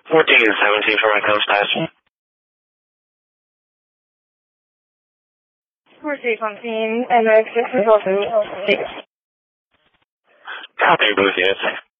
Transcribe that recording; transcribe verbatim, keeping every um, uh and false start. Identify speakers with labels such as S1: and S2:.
S1: fourteen and seventeen for my contact.
S2: fourteen seventeen, and the this is also
S1: Copy, Booth units.